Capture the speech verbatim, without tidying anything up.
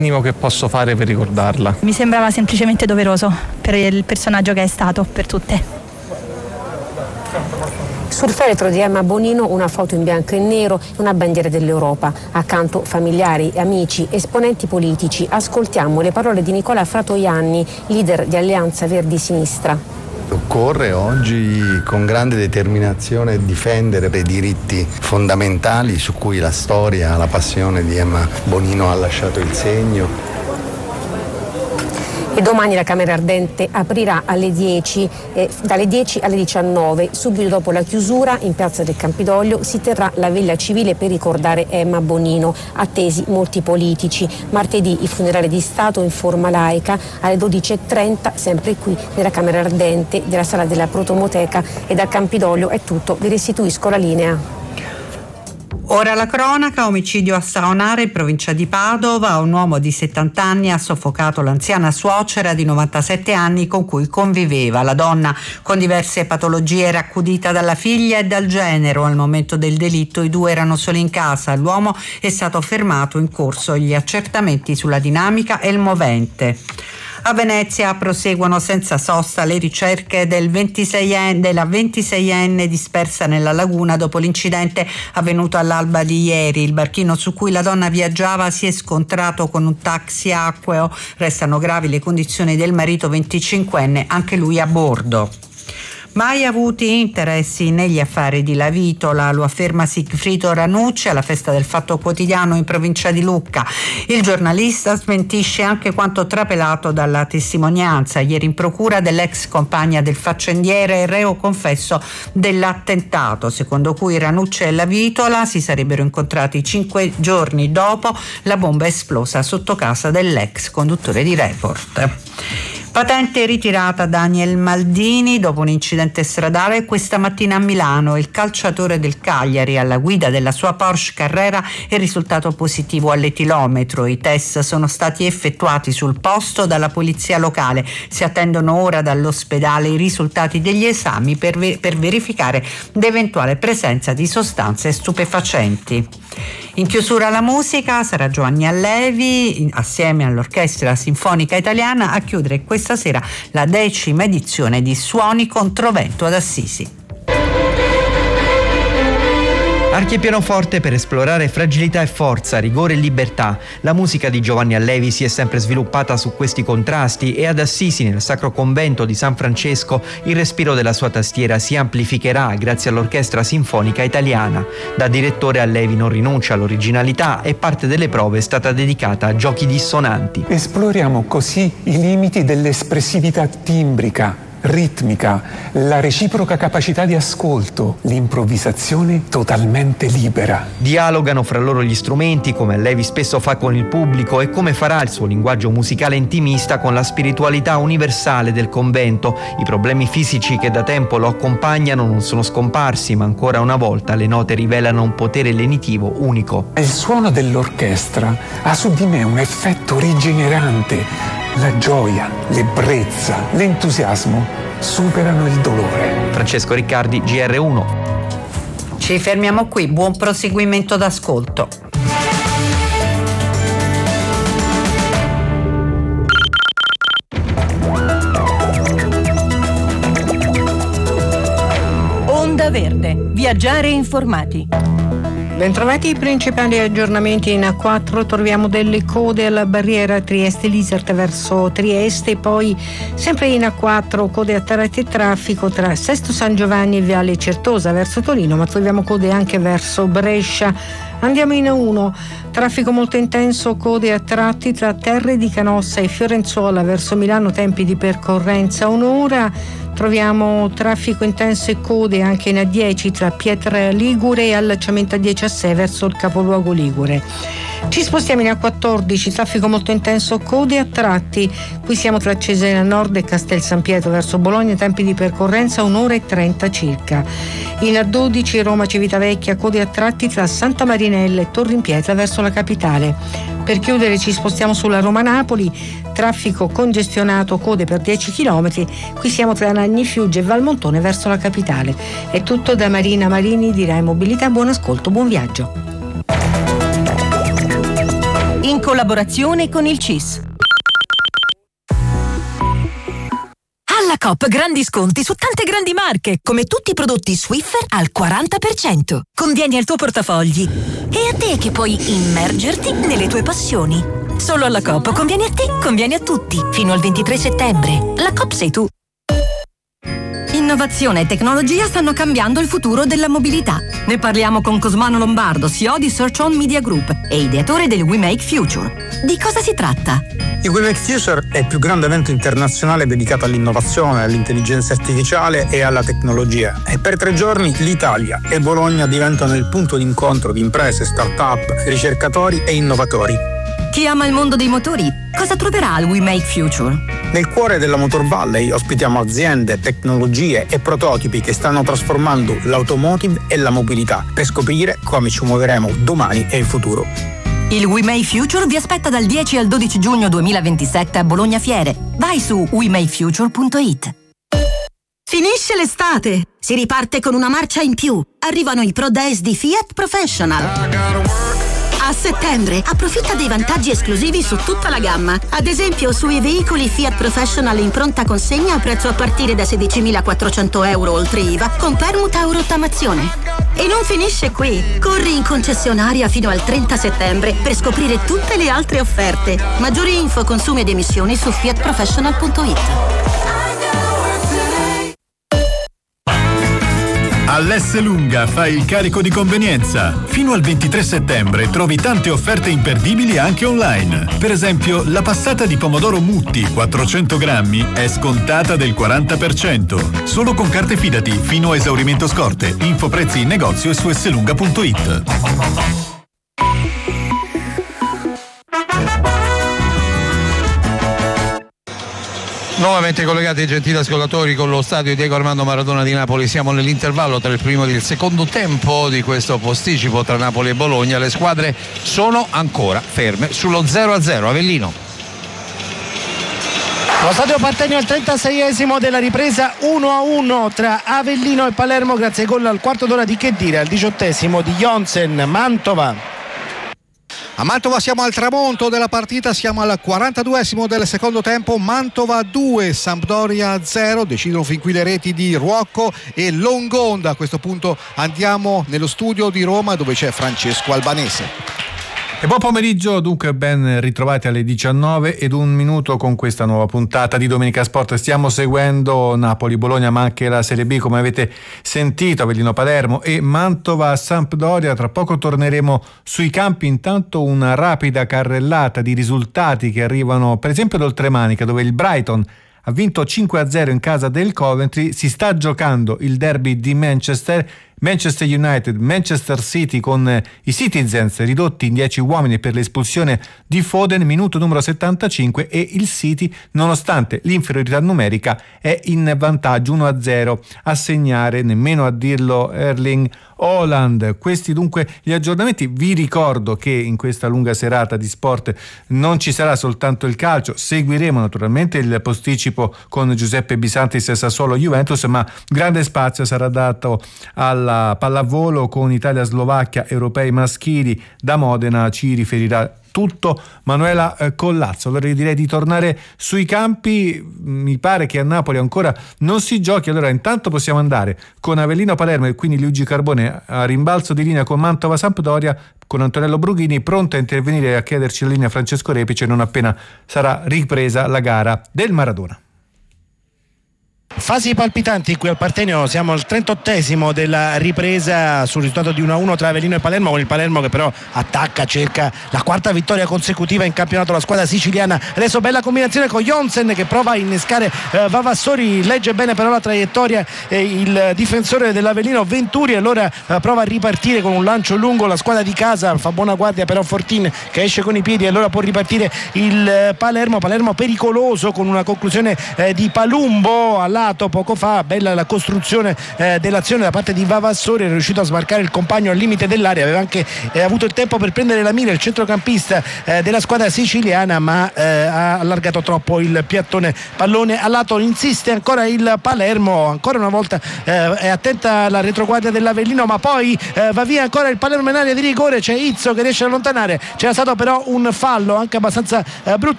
minimo che posso fare per ricordarla. Mi sembrava semplicemente doveroso per il personaggio che è stato per tutte. Sul feretro di Emma Bonino una foto in bianco e nero e una bandiera dell'Europa. Accanto familiari, amici, esponenti politici. Ascoltiamo le parole di Nicola Fratoianni, leader di Alleanza Verdi Sinistra. Occorre oggi con grande determinazione difendere i diritti fondamentali su cui la storia, la passione di Emma Bonino ha lasciato il segno. E domani la Camera Ardente aprirà alle dieci, eh, dalle dieci alle diciannove. Subito dopo la chiusura, in piazza del Campidoglio, si terrà la veglia civile per ricordare Emma Bonino. Attesi molti politici. Martedì i funerali di Stato in forma laica alle dodici e trenta, sempre qui nella Camera Ardente della Sala della Protomoteca. E dal Campidoglio è tutto, vi restituisco la linea. Ora la cronaca, omicidio a Saonara in provincia di Padova. Un uomo di settanta anni ha soffocato l'anziana suocera di novantasette anni con cui conviveva. La donna, con diverse patologie, era accudita dalla figlia e dal genero. Al momento del delitto i due erano soli in casa. L'uomo è stato fermato, in corso gli accertamenti sulla dinamica e il movente. A Venezia proseguono senza sosta le ricerche del ventiseienne, della ventiseienne dispersa nella laguna dopo l'incidente avvenuto all'alba di ieri. Il barchino su cui la donna viaggiava si è scontrato con un taxi acqueo. Restano gravi le condizioni del marito venticinquenne, anche lui a bordo. Mai avuti interessi negli affari di Lavitola, lo afferma Sigfrido Ranucci alla festa del Fatto Quotidiano in provincia di Lucca. Il giornalista smentisce anche quanto trapelato dalla testimonianza. Ieri in procura dell'ex compagna del faccendiere, reo confesso dell'attentato, secondo cui Ranucci e Lavitola si sarebbero incontrati cinque giorni dopo la bomba esplosa sotto casa dell'ex conduttore di Report. Patente ritirata Daniel Maldini dopo un incidente stradale questa mattina a Milano. Il calciatore del Cagliari, alla guida della sua Porsche Carrera, è risultato positivo all'etilometro. I test sono stati effettuati sul posto dalla polizia locale. Si attendono ora dall'ospedale i risultati degli esami per, ver- per verificare l'eventuale presenza di sostanze stupefacenti. In chiusura la musica sarà Giovanni Allevi assieme all'Orchestra Sinfonica Italiana a chiudere questa sera la decima edizione di Suoni Controvento ad Assisi. Archi e pianoforte per esplorare fragilità e forza, rigore e libertà. La musica di Giovanni Allevi si è sempre sviluppata su questi contrasti e ad Assisi, nel Sacro Convento di San Francesco, il respiro della sua tastiera si amplificherà grazie all'Orchestra Sinfonica Italiana. Da direttore Allevi non rinuncia all'originalità e parte delle prove è stata dedicata a giochi dissonanti. Esploriamo così i limiti dell'espressività timbrica, ritmica, la reciproca capacità di ascolto, l'improvvisazione totalmente libera. Dialogano fra loro gli strumenti, come Allevi spesso fa con il pubblico, e come farà il suo linguaggio musicale intimista con la spiritualità universale del convento. I problemi fisici che da tempo lo accompagnano non sono scomparsi, ma ancora una volta le note rivelano un potere lenitivo unico. Il suono dell'orchestra ha su di me un effetto rigenerante. La gioia, l'ebbrezza, l'entusiasmo superano il dolore. Francesco Riccardi, G R uno. Ci fermiamo qui, buon proseguimento d'ascolto. Onda Verde, viaggiare informati. Bentrovati i principali aggiornamenti in A quattro. Troviamo delle code alla barriera Trieste-Lisert verso Trieste, poi sempre in A quattro code a tratti e traffico tra Sesto San Giovanni e Viale Certosa verso Torino, ma troviamo code anche verso Brescia. Andiamo in A uno, traffico molto intenso, code a tratti tra Terre di Canossa e Fiorenzuola verso Milano, tempi di percorrenza un'ora. Troviamo traffico intenso e code anche in A dieci tra Pietra Ligure e allacciamento A dieci a sei verso il capoluogo Ligure. Ci spostiamo in A quattordici, traffico molto intenso, code a tratti. Qui siamo tra Cesena Nord e Castel San Pietro verso Bologna, tempi di percorrenza un'ora e trenta circa. In A dodici Roma Civitavecchia, code a tratti tra Santa Marinella e Torrimpietra verso la capitale. Per chiudere ci spostiamo sulla Roma-Napoli, traffico congestionato, code per dieci chilometri. Qui siamo tra Nagni Fiugge e Valmontone verso la capitale. È tutto da Marina Marini di Rai Mobilità, buon ascolto, buon viaggio. in collaborazione con il C I S. Alla Coop grandi sconti su tante grandi marche, come tutti i prodotti Swiffer al quaranta per cento. Convieni al tuo portafogli. E a te che puoi immergerti nelle tue passioni. Solo alla Coop convieni a te, convieni a tutti. Fino al ventitré settembre. La Coop sei tu. Innovazione e tecnologia stanno cambiando il futuro della mobilità. Ne parliamo con Cosmano Lombardo, C E O di Search On Media Group e ideatore del We Make Future. Di cosa si tratta? Il We Make Future è il più grande evento internazionale dedicato all'innovazione, all'intelligenza artificiale e alla tecnologia. E per tre giorni l'Italia e Bologna diventano il punto d'incontro di imprese, start-up, ricercatori e innovatori. Chi ama il mondo dei motori, cosa troverà al We Make Future? Nel cuore della Motor Valley ospitiamo aziende, tecnologie e prototipi che stanno trasformando l'automotive e la mobilità per scoprire come ci muoveremo domani e in futuro. Il We Make Future vi aspetta dal dieci al dodici giugno duemilaventisette a Bologna Fiere. Vai su we make future punto it. Finisce l'estate, si riparte con una marcia in più. Arrivano i Pro Days di Fiat Professional. A settembre approfitta dei vantaggi esclusivi su tutta la gamma. Ad esempio sui veicoli Fiat Professional in pronta consegna a prezzo a partire da sedicimilaquattrocento euro oltre I V A con permuta o rottamazione. E non finisce qui. Corri in concessionaria fino al trenta settembre per scoprire tutte le altre offerte. Maggiori info, consumi ed emissioni su fiat professional punto it. All'S Lunga fai il carico di convenienza. Fino al ventitré settembre trovi tante offerte imperdibili anche online. Per esempio, la passata di pomodoro Mutti quattrocento grammi è scontata del quaranta per cento. Solo con carte Fidati fino a esaurimento scorte. Info prezzi in negozio e su slunga punto it. Nuovamente collegati, gentili ascoltatori, con lo stadio Diego Armando Maradona di Napoli. Siamo nell'intervallo tra il primo e il secondo tempo di questo posticipo tra Napoli e Bologna. Le squadre sono ancora ferme sullo zero a zero. Avellino. Lo stadio Partenio al trentaseiesimo della ripresa, uno a uno tra Avellino e Palermo grazie ai gol al quarto d'ora di Khedira, al diciottesimo di Jonsen. Mantova. A Mantova siamo al tramonto della partita, siamo al quarantaduesimo del secondo tempo. Mantova due, Sampdoria zero, decidono fin qui le reti di Ruocco e Longonda. A questo punto andiamo nello studio di Roma dove c'è Francesco Albanese. E buon pomeriggio, dunque ben ritrovati alle diciannove ed un minuto con questa nuova puntata di Domenica Sport. Stiamo seguendo Napoli-Bologna ma anche la Serie B, come avete sentito, Avellino-Palermo e Mantova-Sampdoria. Tra poco torneremo sui campi, intanto una rapida carrellata di risultati che arrivano per esempio ad Oltremanica, dove il Brighton ha vinto cinque a zero in casa del Coventry. Si sta giocando il derby di Manchester, Manchester United, Manchester City, con i Citizens ridotti in dieci uomini per l'espulsione di Foden, minuto numero settantacinque, e il City, nonostante l'inferiorità numerica, è in vantaggio uno a zero. A segnare, nemmeno a dirlo, Erling Haaland. Questi dunque gli aggiornamenti. Vi ricordo che in questa lunga serata di sport non ci sarà soltanto il calcio, seguiremo naturalmente il posticipo con Giuseppe Bisantis e Sassuolo Juventus, ma grande spazio sarà dato alla pallavolo con Italia-Slovacchia, europei maschili. Da Modena ci riferirà tutto Manuela eh, Collazzo. Allora direi di tornare sui campi. Mi pare che a Napoli ancora non si giochi, allora intanto possiamo andare con Avellino Palermo e quindi Luigi Carbone a rimbalzo di linea con Mantova Sampdoria, con Antonello Brughini pronto a intervenire e a chiederci la linea Francesco Repice non appena sarà ripresa la gara del Maradona. Fasi palpitanti qui al Partenio, siamo al trentottesimo della ripresa sul risultato di uno a uno tra Avellino e Palermo, con il Palermo che però attacca, cerca la quarta vittoria consecutiva in campionato, la squadra siciliana. Adesso bella combinazione con Jonsen che prova a innescare eh, Vavassori, legge bene però la traiettoria eh, il difensore dell'Avellino Venturi, allora eh, prova a ripartire con un lancio lungo la squadra di casa, fa buona guardia però Fortin che esce con i piedi e allora può ripartire il eh, Palermo Palermo pericoloso con una conclusione eh, di Palumbo alla lato poco fa. Bella la costruzione eh, dell'azione da parte di Vavassori, è riuscito a smarcare il compagno al limite dell'area, aveva anche eh, avuto il tempo per prendere la mira il centrocampista eh, della squadra siciliana, ma eh, ha allargato troppo il piattone. Pallone a lato, insiste ancora il Palermo, ancora una volta eh, è attenta la retroguardia dell'Avellino, ma poi eh, va via ancora il Palermo in area di rigore, c'è Izzo che riesce a allontanare, c'era stato però un fallo anche abbastanza eh, brutto